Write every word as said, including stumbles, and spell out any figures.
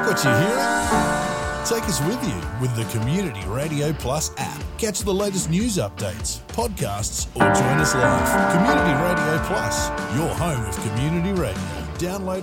what you're hearing? Take us with you with the Community Radio Plus app. Catch the latest news updates, podcasts, or join us live. Community Radio Plus, your home of community radio. Download